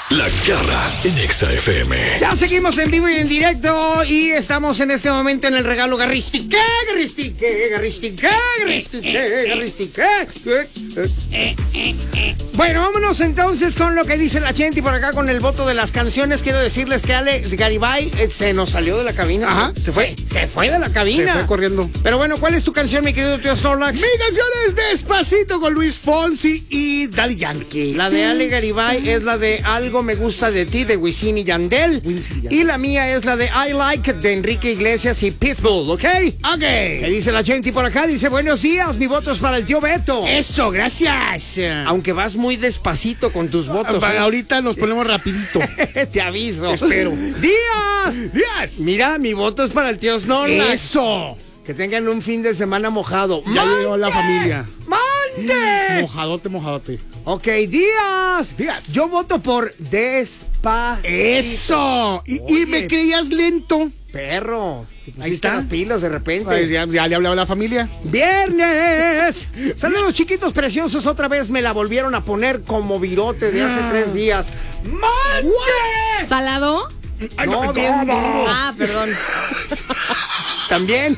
La Garra en Exa FM. Ya seguimos en vivo y en directo y estamos en este momento en el regalo Garristique. Bueno, vámonos entonces con lo que dice la gente por acá con el voto de las canciones. Quiero decirles que Alex Garibay se nos salió de la cabina. Ajá, se fue de la cabina. Se fue corriendo. Pero bueno, ¿cuál es tu canción, mi querido tío Snorlax? Mi canción es Despacito con Luis Fonsi y Daddy Yankee. La de Ale Garibay es la de Algo Me Gusta de Ti de Wisin y Yandel. Y la mía es la de I Like de Enrique Iglesias y Pitbull, ¿ok? Ok. ¿Qué dice la gente por acá? Dice, buenos días, mi voto es para el tío Beto. Eso, gracias. Aunque vas muy despacito con tus votos. Ahorita nos ponemos rapidito. Te aviso. Espero. ¡Días! Mira, mi voto es para el tío Snorlax. Eso. Que tengan un fin de semana mojado. Ya llegó la familia. ¡Mande! Mojadote. Ok, Díaz. Yo voto por Despacito. Eso. Y me creías lento. Perro. Ahí está. Las pilas de repente. Pues ya le hablaba a la familia. ¡Viernes! Saludos, chiquitos preciosos. Otra vez me la volvieron a poner como virote de hace 3 días. ¡Mande! ¿Salado? No, bien duro. Ah, perdón. También.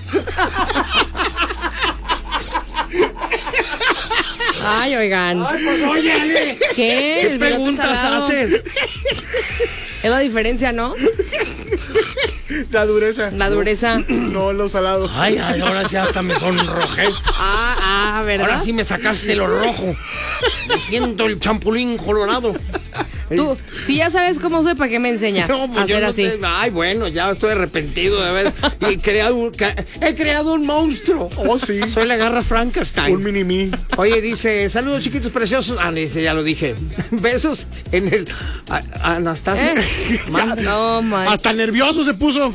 Ay, oigan. Ay, pues óyale. ¿Qué? ¿Qué El virote preguntas salado. haces? Es la diferencia, ¿no? La dureza. La dureza. No, lo salado. Ay, ahora sí hasta me sonrojé. ¿Verdad? Ahora sí me sacaste lo rojo. Me siento el champulín colorado. Tú, si ya sabes cómo soy, ¿para qué me enseñas No, pues a hacer yo no así? Ay, bueno, ya estoy arrepentido de haber he creado un monstruo. Oh, sí. Soy la garra Frankenstein. Un mini-me. Oye, dice, saludos chiquitos preciosos. Ya lo dije. Besos en el Anastasia. No, man. Hasta nervioso se puso.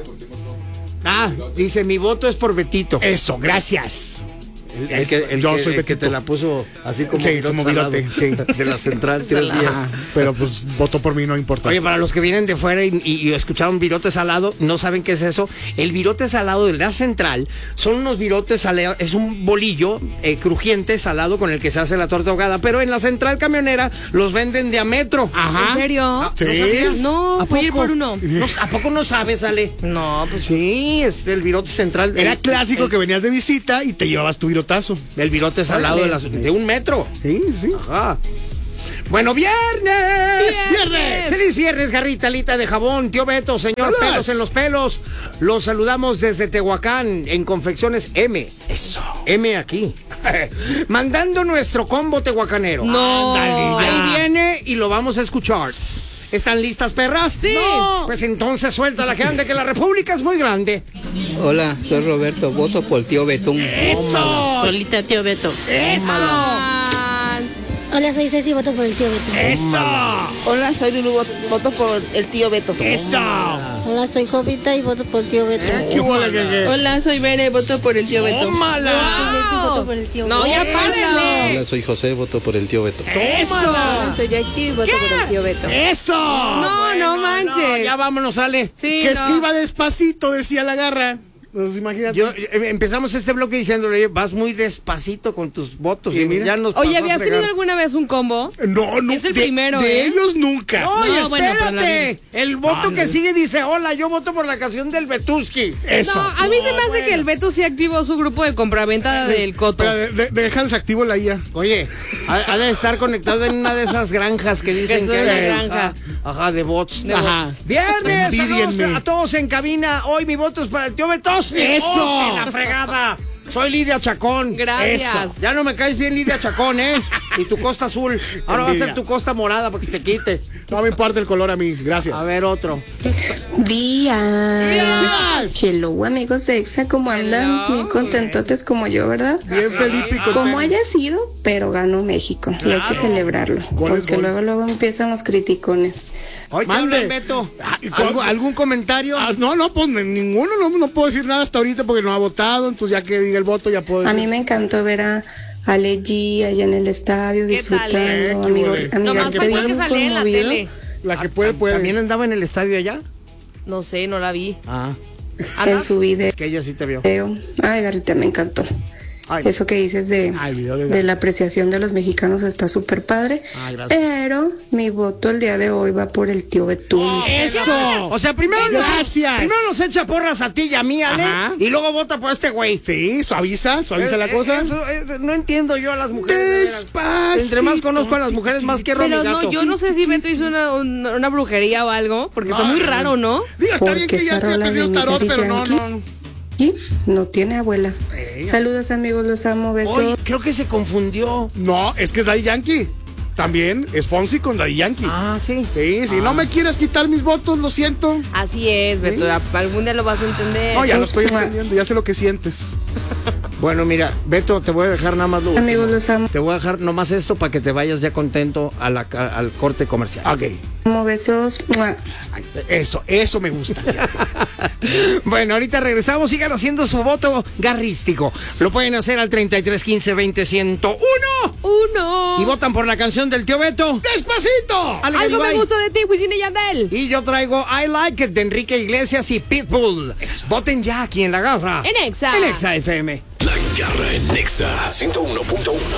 Dice, mi voto es por Betito. Eso, gracias. Yo soy el que Betito. te la puso así como Sí, como virote. Sí. de la central 3 días. Ajá, pero pues votó por mí, no importa. Oye, para los que vienen de fuera y escucharon virote salado, no saben qué es eso. El virote salado de la central son unos virotes salados, es un bolillo crujiente, salado, con el que se hace la torta ahogada, pero en la central camionera los venden de a metro. ¿En serio? Sí. ¿No sabías? No, ¿A voy a ir poco? por uno. ¿A poco no sabes, Ale? No, pues Sí, es el virote central. Era clásico que venías de visita y te llevabas tu virotazo. El virote salado de 1 metro. Sí, sí. Ajá. Bueno, ¡viernes! ¡Feliz viernes, garrita, alita de jabón! Tío Beto, señor ¡Saludos! Pelos en los pelos. Los saludamos desde Tehuacán, en Confecciones M. Eso. M aquí. Mandando nuestro combo tehuacanero. No. Ándale, ahí viene y lo vamos a escuchar. ¿Están listas, perras? Sí. No. Pues entonces suelta la que ande, que la República es muy grande. Hola, soy Roberto, voto por el tío Betún. ¡Eso! Solita, tío Beto. ¡Eso! Hola, soy Ceci, voto por el tío Beto. ¡Eso! Hola, soy Lulu, voto por el tío Beto. ¡Eso! Hola, soy Jovita y voto por el tío Beto. ¿Qué huele, que? Hola, soy Bere, voto por el tío Beto. Soy ¡Tómala! Leti, voto por el tío No, Beto. ya párale. Hola, soy José, voto por el tío Beto. ¡Eso! Soy Jackie y voto por el tío Beto. ¡Eso! No manches. Ya vámonos, Ale. Sí, Que es no. que iba despacito, decía la garra. Pues imagínate. Empezamos este bloque diciéndole, vas muy despacito con tus votos. Y mira. ya nos Oye, pasó a ¿habías fregar. tenido alguna vez un combo? No, Es el primero, de ¿eh? ellos nunca. Oye, No, bueno, pero espérate. El voto que sigue dice, hola, yo voto por la canción del Betuski. Eso. No, a mí se me hace que el Beto sí activó su grupo de compraventa del Coto. Pero déjanse activo la IA. Oye, ha de estar conectado en una de esas granjas que dicen Que que son hay. una granja. Ajá, de bots. De Ajá. bots. Viernes, saludos Envidienme. a todos en cabina. Hoy mi voto es para el tío Betuski. ¡Eso! ¡Oh, que la fregada! Soy Lidia Chacón. Gracias. Eso. Ya no me caes bien, Lidia Chacón, ¿eh? Y tu costa azul. Ahora va a ser tu costa morada para que te quite. No me importa el color a mí. Gracias. A ver, otro. Días. Hello, amigos de EXA, ¿cómo andan? Hello. Bien contentotes como yo, ¿verdad? Bien Felipe y Como contento. haya sido, pero ganó México y hay que celebrarlo, Gol es porque gol. luego empiezan los criticones. Oye, Mande. hablan, Beto. ¿y con- ¿Algún comentario? No, pues ninguno, no puedo decir nada hasta ahorita porque no ha votado, entonces ya que diga el voto ya puedo A decir. mí me encantó ver a Ale G allá en el estadio ¿Qué tal, disfrutando, qué huele? Nomás te fue vi porque muy salía en la conmovido. tele. La que puede, puede. ¿También andaba en el estadio allá? No sé, no la vi. Ah, En su video. que ella sí te vio. Ay, Garrita, me encantó. Ay. Eso que dices de la apreciación de los mexicanos está súper padre. Ay, gracias. Pero mi voto el día de hoy va por el tío Betún. ¡Eso! O sea, primero nos echa porras a ti y a mí, Ale, Ajá. y luego vota por este güey. Sí, suaviza la cosa. No entiendo yo a las mujeres. Despacito. Entre más conozco a las mujeres, más quiero a mi Pero gato. no, yo no sé si Beto hizo una brujería o algo, porque está muy raro, ¿no? Digo, está bien Porque que ya esa esté rola pedido de tarot, Daddy pero no. Y no tiene abuela. Saludos, amigos, los amo, besos. Oye, creo que se confundió. No, es que es Daddy Yankee. También es Fonsi con Daddy Yankee. Ah, sí. Sí, si no me quieres quitar mis votos, lo siento. Así es, Beto, algún día lo vas a entender. No, ya lo estoy Pues, entendiendo, ya sé lo que sientes. Bueno, mira, Beto, te voy a dejar nada más lo último. Amigos, los amo. Te voy a dejar nomás esto para que te vayas ya contento al corte comercial. Ok. Amo, besos. ¡Mua! Eso me gusta. Bueno, ahorita regresamos. Sigan haciendo su voto garrístico. Lo pueden hacer al 33 15 20 101. Uno. Y votan por la canción del tío Beto. ¡Despacito! Ale Algo me Garibay. gusta de ti, Wisin y Yandel. Y yo traigo I Like It de Enrique Iglesias y Pitbull. Voten ya aquí en La Garra. En Exa. En Exa FM. La Garra en Nexa 101.1.